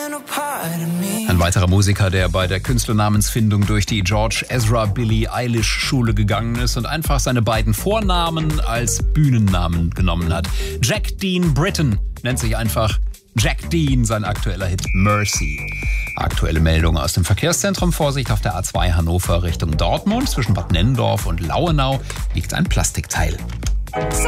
Ein weiterer Musiker, der bei der Künstlernamensfindung durch die George Ezra Billie Eilish Schule gegangen ist und einfach seine beiden Vornamen als Bühnennamen genommen hat. Jack Dean Britton nennt sich einfach Jack Dean, sein aktueller Hit Mercy. Aktuelle Meldung aus dem Verkehrszentrum. Vorsicht auf der A2 Hannover Richtung Dortmund. Zwischen Bad Nennendorf und Lauenau liegt ein Plastikteil.